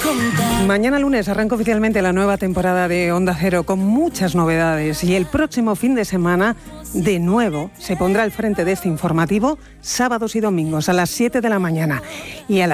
contar. Mañana lunes arranca oficialmente la nueva temporada de Onda Cero con muchas novedades y el próximo fin de semana de nuevo se pondrá al frente de este informativo sábados y domingos a las 7 de la mañana y a las